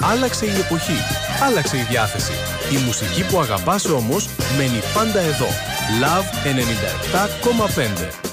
Άλλαξε η εποχή, άλλαξε η διάθεση. Η μουσική που αγαπάς όμως μένει πάντα εδώ. Love 97,5.